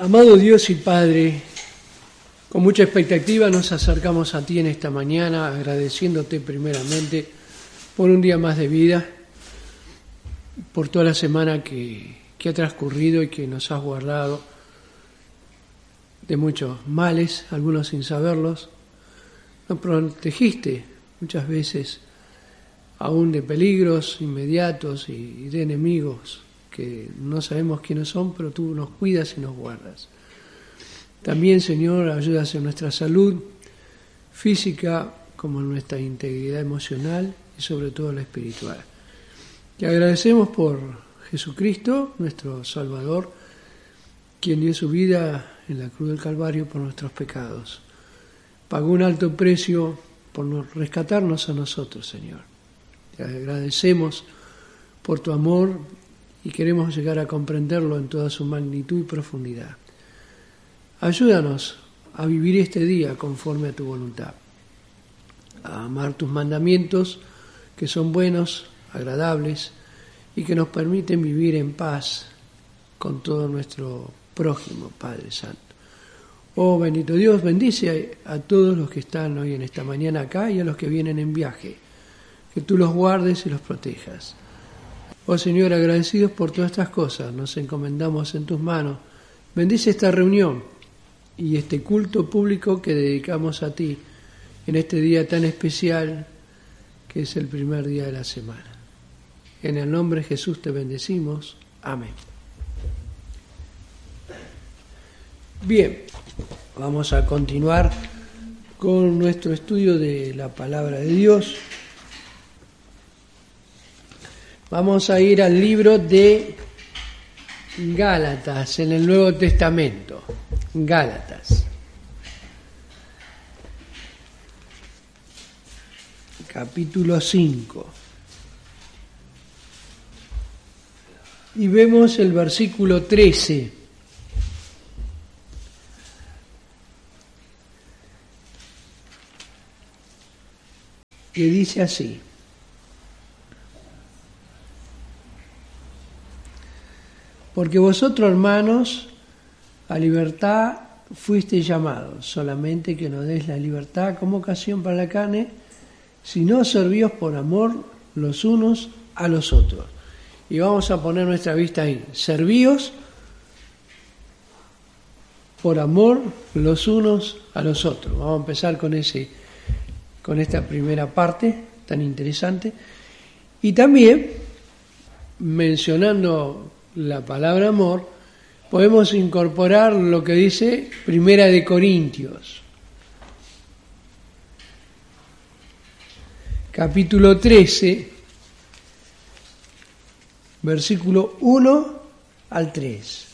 Amado Dios y Padre, con mucha expectativa nos acercamos a ti en esta mañana, agradeciéndote primeramente por un día más de vida, por toda la semana que ha transcurrido y que nos has guardado de muchos males, algunos sin saberlos. Nos protegiste muchas veces aún de peligros inmediatos y de enemigos que no sabemos quiénes son, pero tú nos cuidas y nos guardas. También, Señor, ayudas en nuestra salud física como en nuestra integridad emocional y sobre todo la espiritual. Te agradecemos por Jesucristo, nuestro Salvador, quien dio su vida en la cruz del Calvario por nuestros pecados. Pagó un alto precio por rescatarnos a nosotros, Señor. Te agradecemos por tu amor y queremos llegar a comprenderlo en toda su magnitud y profundidad. Ayúdanos a vivir este día conforme a tu voluntad, a amar tus mandamientos que son buenos, agradables y que nos permiten vivir en paz con todo nuestro prójimo, Padre Santo. Oh bendito Dios, bendice a todos los que están hoy en esta mañana acá y a los que vienen en viaje, que tú los guardes y los protejas. Oh Señor, agradecidos por todas estas cosas, nos encomendamos en tus manos. Bendice esta reunión y este culto público que dedicamos a ti en este día tan especial que es el primer día de la semana. En el nombre de Jesús te bendecimos. Amén. Bien, vamos a continuar con nuestro estudio de la palabra de Dios. Vamos a ir al libro de Gálatas, en el Nuevo Testamento. Gálatas. Capítulo 5. Y vemos el versículo 13. Que dice así: porque vosotros, hermanos, a libertad fuisteis llamados, solamente que no deis la libertad como ocasión para la carne, sino servíos por amor los unos a los otros. Y vamos a poner nuestra vista ahí. Servíos por amor los unos a los otros. Vamos a empezar con esta primera parte tan interesante. Y también, mencionando la palabra amor, podemos incorporar lo que dice Primera de Corintios, capítulo 13, versículo 1 al 3.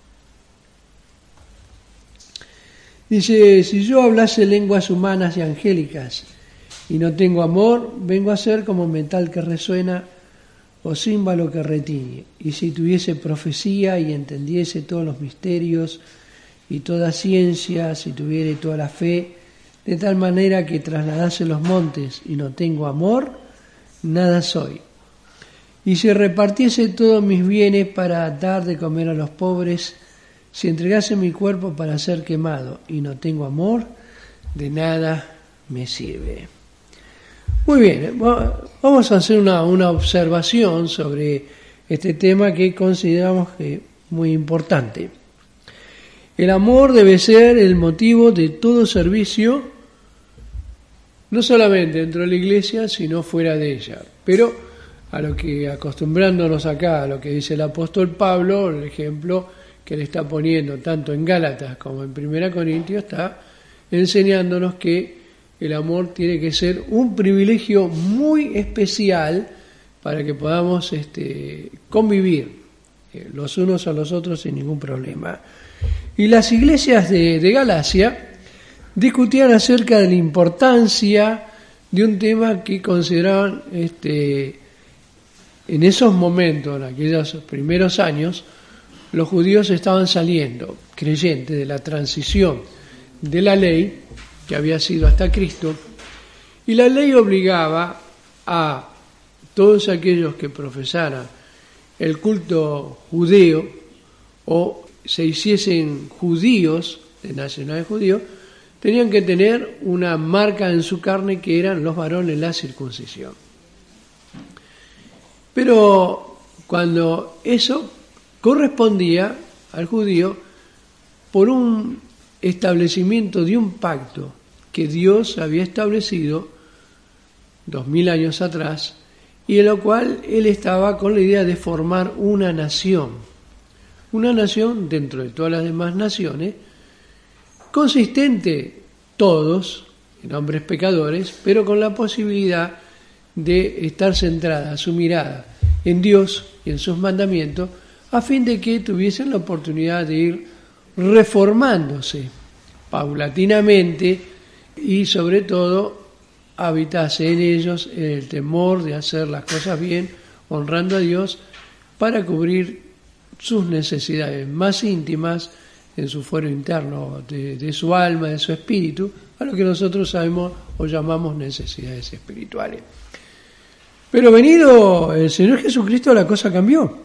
Dice: si yo hablase lenguas humanas y angélicas y no tengo amor, vengo a ser como metal que resuena o címbalo que retiñe. Y si tuviese profecía y entendiese todos los misterios y toda ciencia, si tuviere toda la fe, de tal manera que trasladase los montes y no tengo amor, nada soy. Y si repartiese todos mis bienes para dar de comer a los pobres, si entregase mi cuerpo para ser quemado y no tengo amor, de nada me sirve. Muy bien, vamos a hacer una observación sobre este tema que consideramos que muy importante. El amor debe ser el motivo de todo servicio, no solamente dentro de la iglesia, sino fuera de ella. Pero a lo que, acostumbrándonos acá a lo que dice el apóstol Pablo, el ejemplo que le está poniendo tanto en Gálatas como en 1 Corintios, está enseñándonos que el amor tiene que ser un privilegio muy especial para que podamos convivir los unos a los otros sin ningún problema. Y las iglesias de Galacia discutían acerca de la importancia de un tema que consideraban en esos momentos, en aquellos primeros años, los judíos estaban saliendo, creyentes de la transición de la ley que había sido hasta Cristo, y la ley obligaba a todos aquellos que profesaran el culto judeo o se hiciesen judíos, de nacionales judíos, tenían que tener una marca en su carne que eran los varones la circuncisión. Pero cuando eso correspondía al judío por un establecimiento de un pacto que Dios había establecido 2000 años atrás, y en lo cual él estaba con la idea de formar una nación dentro de todas las demás naciones, consistente todos en hombres pecadores, pero con la posibilidad de estar centrada su mirada en Dios y en sus mandamientos, a fin de que tuviesen la oportunidad de ir reformándose paulatinamente y sobre todo habitase en ellos el temor de hacer las cosas bien, honrando a Dios, para cubrir sus necesidades más íntimas en su fuero interno, de su alma, de su espíritu, a lo que nosotros sabemos o llamamos necesidades espirituales. Pero venido el Señor Jesucristo, la cosa cambió.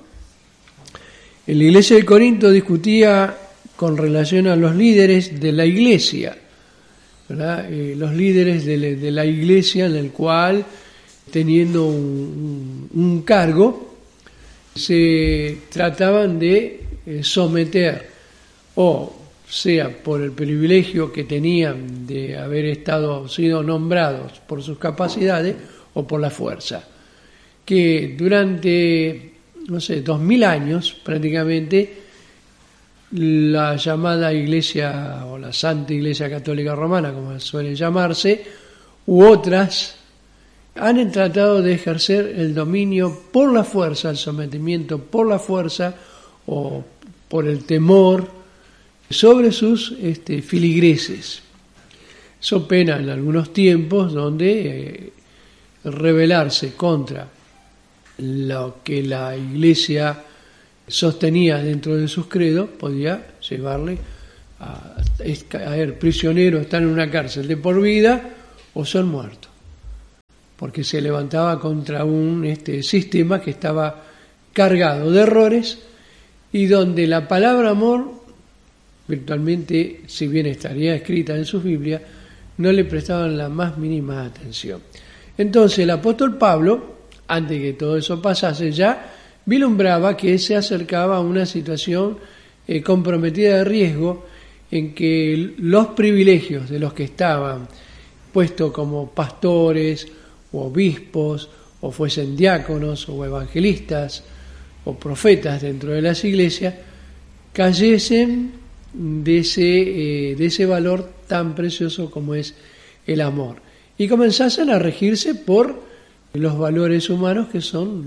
En la iglesia de Corinto discutía con relación a los líderes de la iglesia, ¿verdad? Los líderes de la iglesia, en el cual, teniendo un cargo, se trataban de someter, o sea por el privilegio que tenían de haber sido nombrados por sus capacidades, o por la fuerza, que durante 2000 años prácticamente la llamada Iglesia o la Santa Iglesia Católica Romana, como suele llamarse, u otras, han tratado de ejercer el dominio por la fuerza, el sometimiento por la fuerza o por el temor sobre sus filigreses. So pena en algunos tiempos donde rebelarse contra lo que la Iglesia sostenía dentro de sus credos podía llevarle a caer prisionero, estar en una cárcel de por vida o ser muerto, porque se levantaba contra un sistema que estaba cargado de errores y donde la palabra amor, virtualmente, si bien estaría escrita en sus Biblias, no le prestaban la más mínima atención. Entonces el apóstol Pablo, antes que todo eso pasase, ya vislumbraba que se acercaba a una situación comprometida de riesgo, en que los privilegios de los que estaban puestos como pastores o obispos, o fuesen diáconos o evangelistas o profetas dentro de las iglesias, cayesen de ese valor tan precioso como es el amor, y comenzasen a regirse por los valores humanos, que son,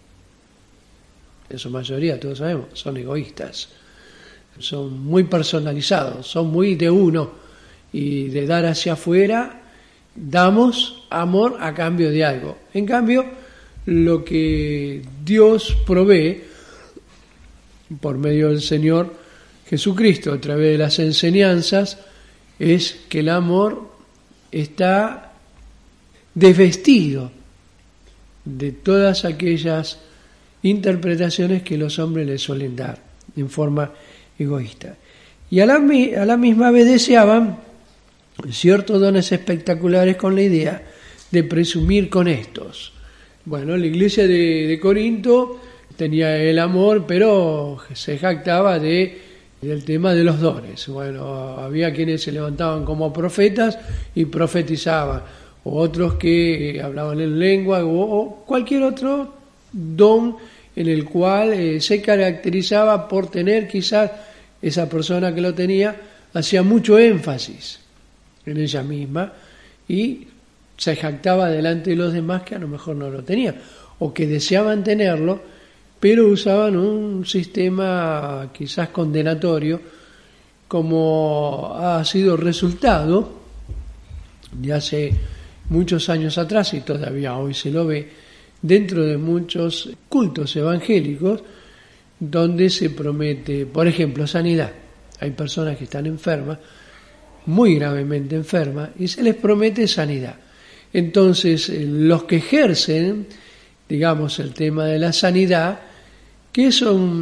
en su mayoría, todos sabemos, son egoístas, son muy personalizados, son muy de uno, y de dar hacia afuera damos amor a cambio de algo. En cambio, lo que Dios provee por medio del Señor Jesucristo, a través de las enseñanzas, es que el amor está desvestido de todas aquellas interpretaciones que los hombres le suelen dar en forma egoísta. Y a la misma vez deseaban ciertos dones espectaculares con la idea de presumir con estos. Bueno, la iglesia de Corinto tenía el amor, pero se jactaba del tema de los dones. Bueno, había quienes se levantaban como profetas y profetizaban, o otros que hablaban en lengua, o cualquier otro don en el cual se caracterizaba por tener, quizás esa persona que lo tenía hacía mucho énfasis en ella misma y se jactaba delante de los demás que a lo mejor no lo tenían, o que deseaban tenerlo, pero usaban un sistema quizás condenatorio, como ha sido resultado de hace muchos años atrás, y todavía hoy se lo ve, dentro de muchos cultos evangélicos, donde se promete, por ejemplo, sanidad. Hay personas que están enfermas, muy gravemente enfermas, y se les promete sanidad. Entonces, los que ejercen, digamos, el tema de la sanidad, que son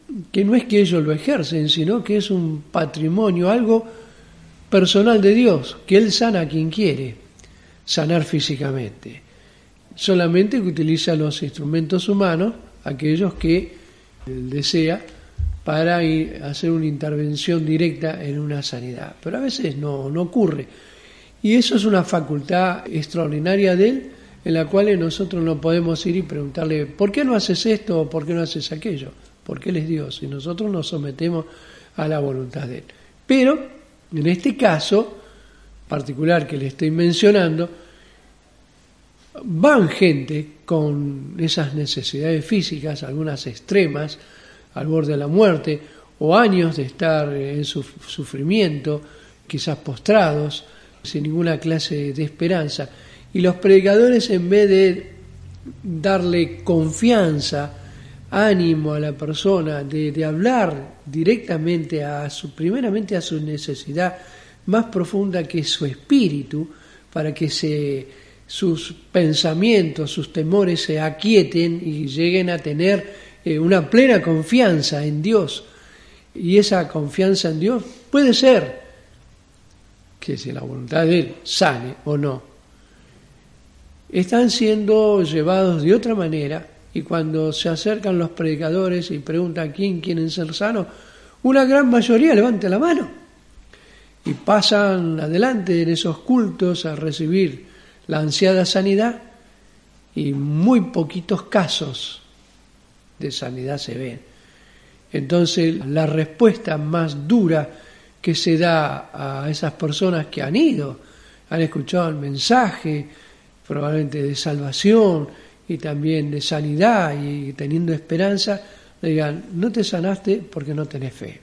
que no es que ellos lo ejercen, sino que es un patrimonio, algo personal de Dios, que Él sana a quien quiere sanar físicamente. Solamente que utiliza los instrumentos humanos, aquellos que Él desea, para hacer una intervención directa en una sanidad. Pero a veces no ocurre. Y eso es una facultad extraordinaria de Él, en la cual nosotros no podemos ir y preguntarle, ¿por qué no haces esto o por qué no haces aquello? Porque Él es Dios y nosotros nos sometemos a la voluntad de Él. Pero, en este caso particular que le estoy mencionando, van gente con esas necesidades físicas, algunas extremas, al borde de la muerte, o años de estar en sufrimiento, quizás postrados, sin ninguna clase de esperanza. Y los predicadores, en vez de darle confianza, ánimo a la persona, de hablar directamente primeramente a su necesidad más profunda, que es su espíritu, para que sus pensamientos, sus temores se aquieten y lleguen a tener una plena confianza en Dios. Y esa confianza en Dios puede ser que, si la voluntad de Él, sane o no. Están siendo llevados de otra manera, y cuando se acercan los predicadores y preguntan quién quieren ser sanos, una gran mayoría levanta la mano y pasan adelante en esos cultos a recibir la ansiada sanidad, y muy poquitos casos de sanidad se ven. Entonces, la respuesta más dura que se da a esas personas que han escuchado el mensaje, probablemente de salvación y también de sanidad y teniendo esperanza, le digan, no te sanaste porque no tenés fe.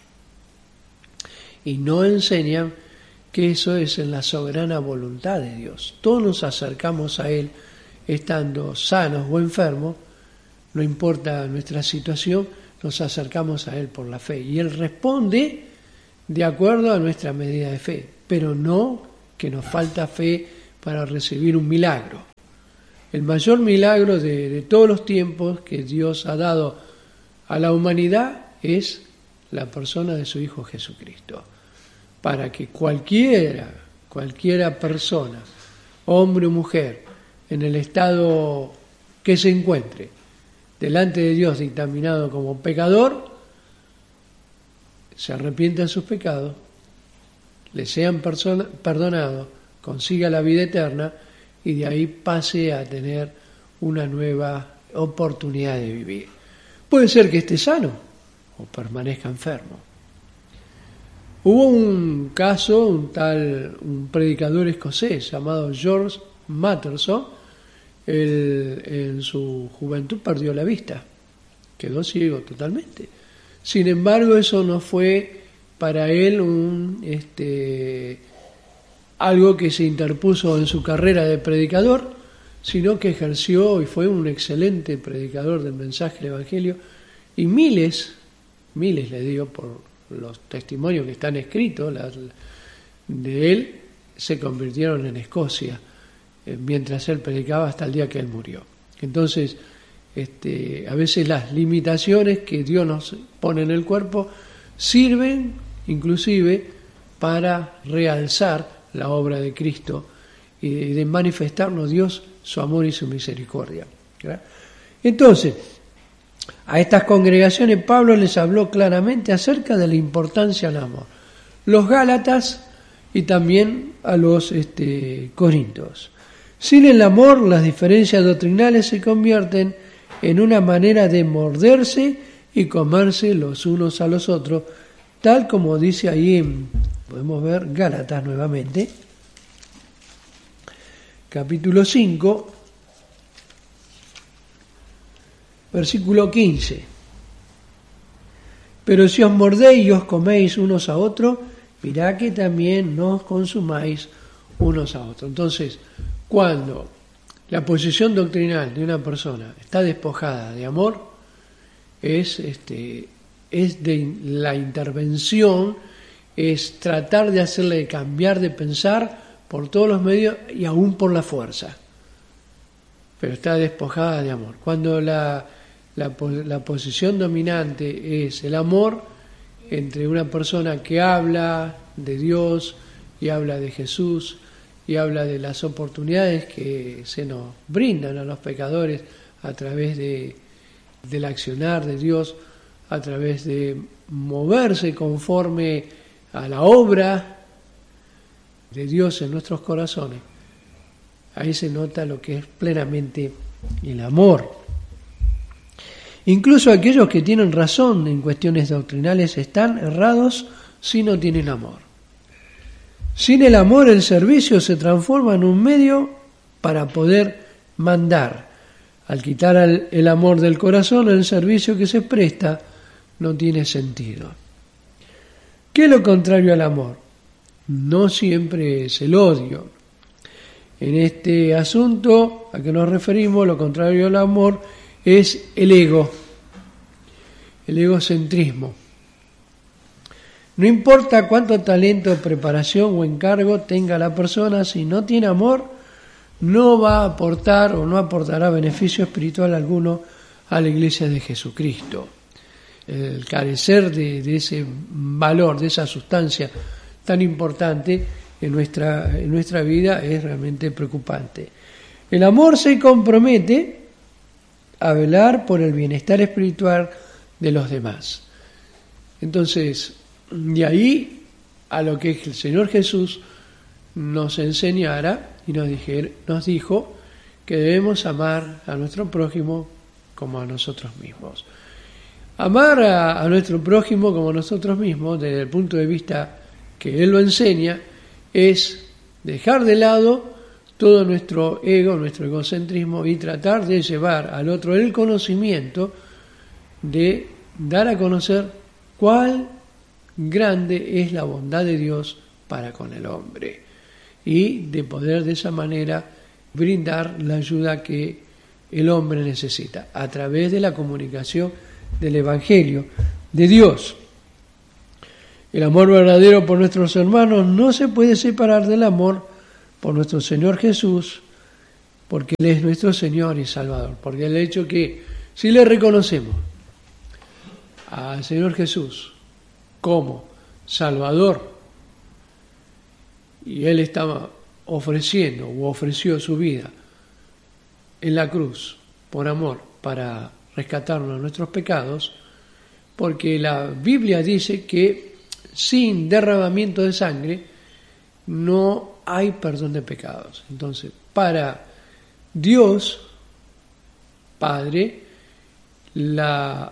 Y no enseñan que eso es en la soberana voluntad de Dios. Todos nos acercamos a Él estando sanos o enfermos, no importa nuestra situación, nos acercamos a Él por la fe. Y Él responde de acuerdo a nuestra medida de fe, pero no que nos falta fe para recibir un milagro. El mayor milagro de todos los tiempos que Dios ha dado a la humanidad es la persona de su Hijo Jesucristo, para que cualquiera persona, hombre o mujer, en el estado que se encuentre, delante de Dios dictaminado como pecador, se arrepienta de sus pecados, le sean perdonados, consiga la vida eterna y de ahí pase a tener una nueva oportunidad de vivir. Puede ser que esté sano o permanezca enfermo. Hubo un caso, un predicador escocés llamado George Matterson. Él en su juventud perdió la vista, quedó ciego totalmente. Sin embargo, eso no fue para él algo que se interpuso en su carrera de predicador, sino que ejerció y fue un excelente predicador del mensaje del Evangelio, y miles le digo por los testimonios que están escritos de él, se convirtieron en Escocia mientras él predicaba hasta el día que él murió. Entonces, a veces las limitaciones que Dios nos pone en el cuerpo sirven inclusive para realzar la obra de Cristo y de manifestarnos Dios su amor y su misericordia. ¿Verdad? Entonces, a estas congregaciones Pablo les habló claramente acerca de la importancia del amor. Los Gálatas y también a los Corintios. Sin el amor, las diferencias doctrinales se convierten en una manera de morderse y comerse los unos a los otros, tal como dice ahí podemos ver Gálatas nuevamente, capítulo 5, versículo 15. Pero si os mordéis y os coméis unos a otros, mirad que también no os consumáis unos a otros. Entonces, cuando la posición doctrinal de una persona está despojada de amor, es de la intervención, es tratar de hacerle cambiar de pensar por todos los medios y aún por la fuerza. Pero está despojada de amor. Cuando la la posición dominante es el amor entre una persona que habla de Dios y habla de Jesús y habla de las oportunidades que se nos brindan a los pecadores a través del accionar de Dios, a través de moverse conforme a la obra de Dios en nuestros corazones. Ahí se nota lo que es plenamente el amor. Incluso aquellos que tienen razón en cuestiones doctrinales están errados si no tienen amor. Sin el amor, el servicio se transforma en un medio para poder mandar. Al quitar el amor del corazón, el servicio que se presta no tiene sentido. ¿Qué es lo contrario al amor? No siempre es el odio. En este asunto a que nos referimos, lo contrario al amor es el ego, el egocentrismo. No importa cuánto talento, preparación o encargo tenga la persona, si no tiene amor, no va a aportar o no aportará beneficio espiritual alguno a la Iglesia de Jesucristo. El carecer de ese valor, de esa sustancia tan importante en nuestra vida es realmente preocupante. El amor se compromete a velar por el bienestar espiritual de los demás. Entonces, de ahí a lo que el Señor Jesús nos enseñara y nos dijo que debemos amar a nuestro prójimo como a nosotros mismos. Amar a nuestro prójimo como a nosotros mismos, desde el punto de vista que Él lo enseña, es dejar de lado todo nuestro ego, nuestro egocentrismo y tratar de llevar al otro el conocimiento de dar a conocer cuál grande es la bondad de Dios para con el hombre y de poder de esa manera brindar la ayuda que el hombre necesita a través de la comunicación del Evangelio de Dios. El amor verdadero por nuestros hermanos no se puede separar del amor por nuestro Señor Jesús, porque Él es nuestro Señor y Salvador. Porque el hecho que si le reconocemos al Señor Jesús como Salvador, y Él estaba ofreciendo o ofreció su vida en la cruz por amor para rescatarnos de nuestros pecados, porque la Biblia dice que sin derramamiento de sangre no hay perdón de pecados. Entonces, para Dios, Padre, la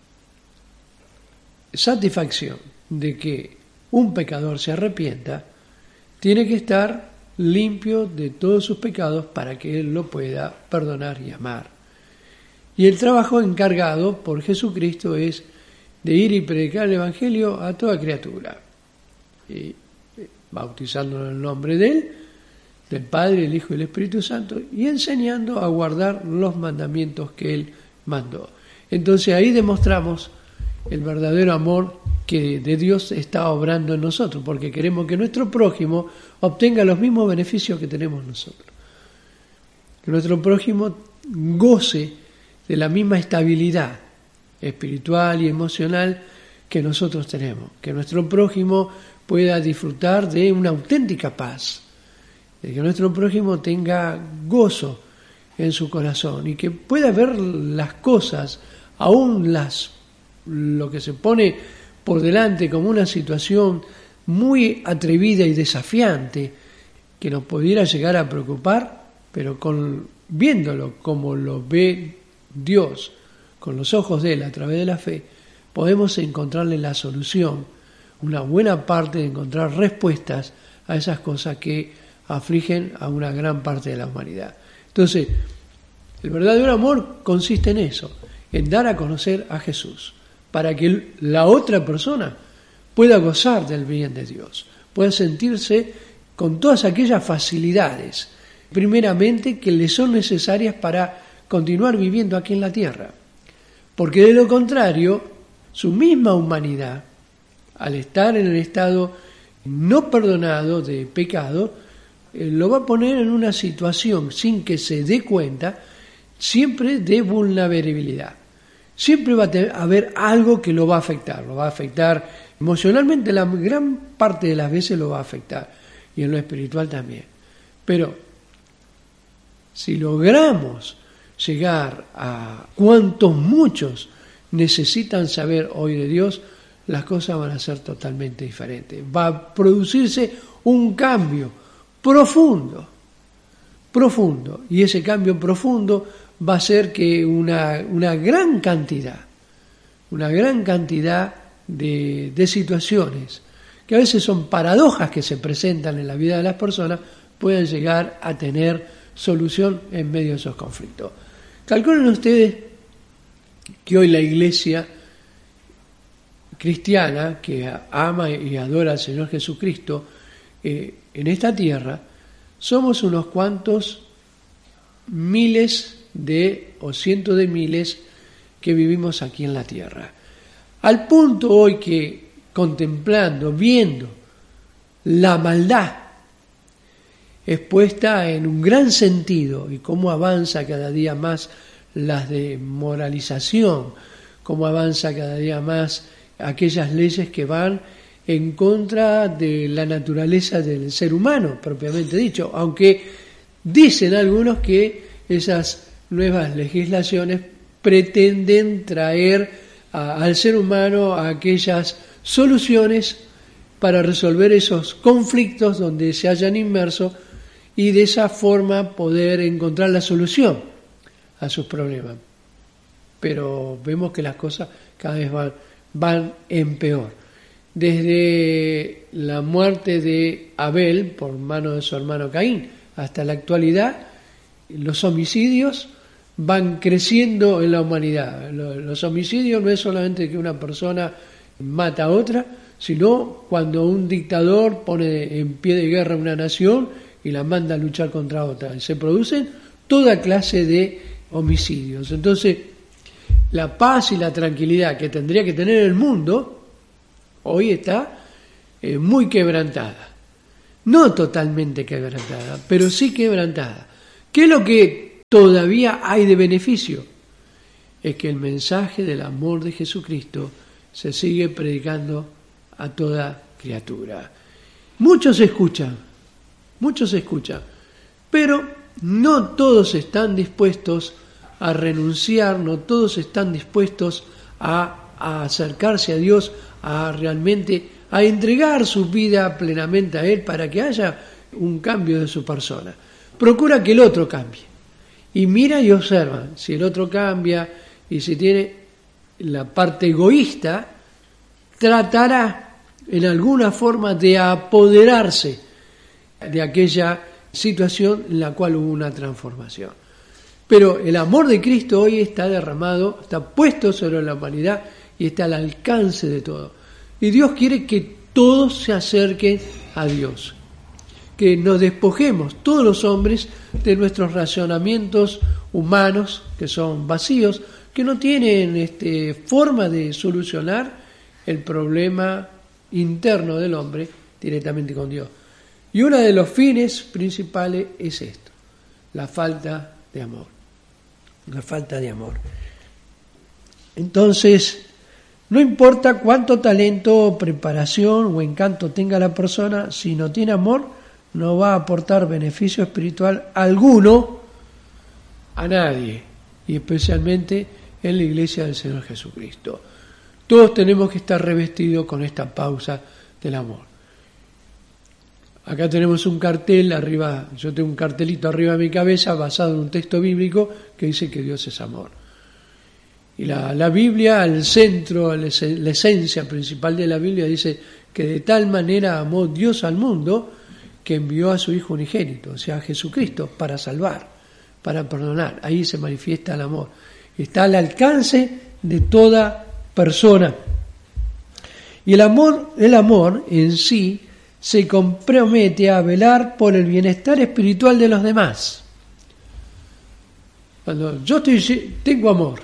satisfacción de que un pecador se arrepienta tiene que estar limpio de todos sus pecados para que Él lo pueda perdonar y amar. Y el trabajo encargado por Jesucristo es de ir y predicar el Evangelio a toda criatura, y bautizándolo en el nombre de Él, del Padre, el Hijo y el Espíritu Santo, y enseñando a guardar los mandamientos que Él mandó. Entonces ahí demostramos el verdadero amor que de Dios está obrando en nosotros, porque queremos que nuestro prójimo obtenga los mismos beneficios que tenemos nosotros. Que nuestro prójimo goce de la misma estabilidad espiritual y emocional que nosotros tenemos. Que nuestro prójimo pueda disfrutar de una auténtica paz. De que nuestro prójimo tenga gozo en su corazón y que pueda ver las cosas, aún lo que se pone por delante como una situación muy atrevida y desafiante que nos pudiera llegar a preocupar, pero viéndolo como lo ve Dios, con los ojos de Él a través de la fe, podemos encontrarle la solución, una buena parte de encontrar respuestas a esas cosas que afligen a una gran parte de la humanidad. Entonces, el verdadero amor consiste en eso, en dar a conocer a Jesús, para que la otra persona pueda gozar del bien de Dios, pueda sentirse con todas aquellas facilidades, primeramente que le son necesarias para continuar viviendo aquí en la tierra. Porque de lo contrario, su misma humanidad, al estar en el estado no perdonado de pecado, lo va a poner en una situación, sin que se dé cuenta, siempre de vulnerabilidad. siempre va a haber algo que lo va a afectar emocionalmente, la gran parte de las veces lo va a afectar, y en lo espiritual también. Pero si logramos llegar a cuantos muchos necesitan saber hoy de Dios, las cosas van a ser totalmente diferentes. Va a producirse un cambio profundo, y ese cambio profundo va a hacer que una gran cantidad de situaciones, que a veces son paradojas que se presentan en la vida de las personas, puedan llegar a tener solución en medio de esos conflictos. Calculen ustedes que hoy la iglesia cristiana, que ama y adora al Señor Jesucristo, en esta tierra, somos unos cuantos miles o cientos de miles que vivimos aquí en la tierra. Al punto hoy que, contemplando, viendo la maldad expuesta en un gran sentido y cómo avanza cada día más las de moralización, cómo avanza cada día más aquellas leyes que van en contra de la naturaleza del ser humano, propiamente dicho, aunque dicen algunos que esas nuevas legislaciones pretenden traer al ser humano a aquellas soluciones para resolver esos conflictos donde se hayan inmerso y de esa forma poder encontrar la solución a sus problemas. Pero vemos que las cosas cada vez van en peor. Desde la muerte de Abel por mano de su hermano Caín hasta la actualidad, los homicidios van creciendo en la humanidad. Los homicidios no es solamente que una persona mata a otra, sino cuando un dictador pone en pie de guerra a una nación y la manda a luchar contra otra. Se producen toda clase de homicidios. Entonces, la paz y la tranquilidad que tendría que tener el mundo hoy está muy quebrantada. No totalmente quebrantada, pero sí quebrantada. ¿Qué es lo que todavía hay de beneficio? Es que el mensaje del amor de Jesucristo se sigue predicando a toda criatura. Muchos escuchan, pero no todos están dispuestos a renunciar, no todos están dispuestos a acercarse a Dios, a realmente a entregar su vida plenamente a Él para que haya un cambio de su persona. Procura que el otro cambie y mira y observa si el otro cambia y si tiene la parte egoísta, tratará en alguna forma de apoderarse de aquella situación en la cual hubo una transformación. Pero el amor de Cristo hoy está derramado, está puesto sobre la humanidad y está al alcance de todo. Y Dios quiere que todos se acerquen a Dios, que nos despojemos, todos los hombres, de nuestros razonamientos humanos, que son vacíos, que no tienen forma de solucionar el problema interno del hombre directamente con Dios. Y uno de los fines principales es esto, la falta de amor. La falta de amor. Entonces, no importa cuánto talento, preparación o encanto tenga la persona, si no tiene amor, no va a aportar beneficio espiritual alguno a nadie, y especialmente en la iglesia del Señor Jesucristo. Todos tenemos que estar revestidos con esta pausa del amor. Acá tenemos un cartel arriba, yo tengo un cartelito arriba de mi cabeza basado en un texto bíblico que dice que Dios es amor. Y la Biblia, el centro, la esencia principal de la Biblia dice que de tal manera amó Dios al mundo que envió a su Hijo unigénito, o sea, a Jesucristo, para salvar, para perdonar. Ahí se manifiesta el amor. Está al alcance de toda persona. Y el amor en sí se compromete a velar por el bienestar espiritual de los demás. Cuando yo tengo amor,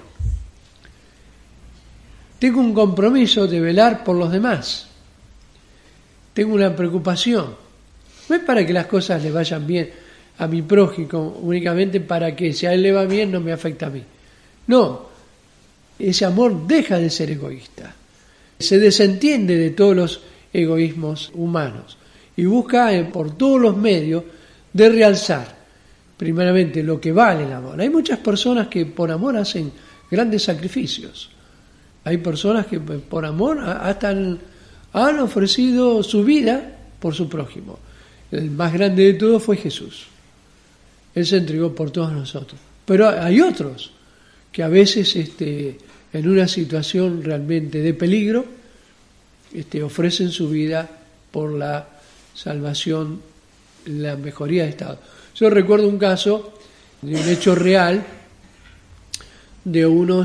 tengo un compromiso de velar por los demás, tengo una preocupación. No es para que las cosas le vayan bien a mi prójimo, únicamente para que si a él le va bien no me afecta a mí. No, ese amor deja de ser egoísta, se desentiende de todos los egoísmos humanos y busca por todos los medios de realzar primeramente lo que vale el amor. Hay muchas personas que por amor hacen grandes sacrificios. Hay personas que por amor hasta han ofrecido su vida por su prójimo. El más grande de todos fue Jesús. Él se entregó por todos nosotros. Pero hay otros que a veces en una situación realmente de peligro ofrecen su vida por la salvación, la mejoría de estado. Yo recuerdo un caso de un hecho real de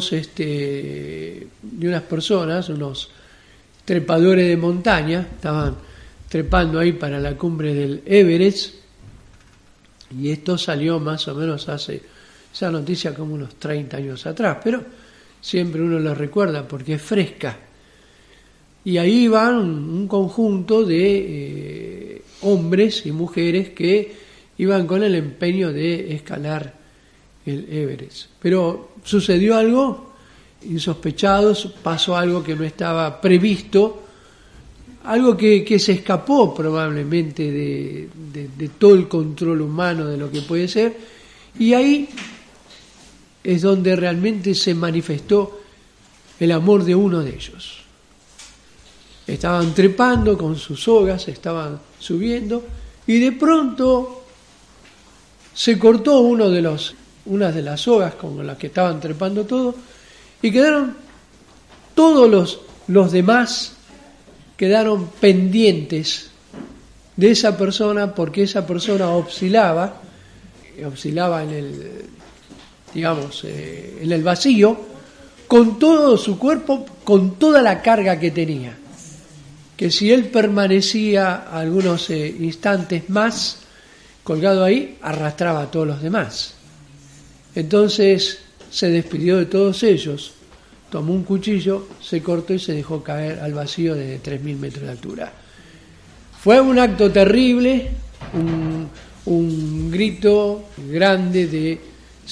unas personas, unos trepadores de montaña, estaban trepando ahí para la cumbre del Everest, y esto salió más o menos hace esa noticia como unos 30 años atrás, pero siempre uno lo recuerda porque es fresca. Y ahí van un conjunto de hombres y mujeres que iban con el empeño de escalar el Everest. Pero sucedió algo insospechado, pasó algo que no estaba previsto, algo que se escapó probablemente de todo el control humano de lo que puede ser, y ahí es donde realmente se manifestó el amor de uno de ellos. Estaban trepando con sus sogas, estaban subiendo, y de pronto se cortó una de las sogas con las que estaban trepando todos, y quedaron todos los demás quedaron pendientes de esa persona, porque esa persona oscilaba en el vacío, con todo su cuerpo, con toda la carga que tenía, que si él permanecía algunos instantes más colgado ahí, arrastraba a todos los demás. Entonces se despidió de todos ellos, tomó un cuchillo, se cortó y se dejó caer al vacío de 3.000 metros de altura. Fue un acto terrible, un grito grande de